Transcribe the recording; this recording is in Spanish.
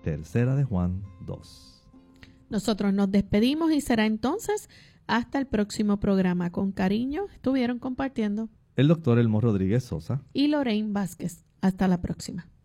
Tercera de Juan 2. Nosotros nos despedimos y será entonces hasta el próximo programa. Con cariño estuvieron compartiendo el doctor Elmo Rodríguez Sosa y Lorraine Vázquez. Hasta la próxima.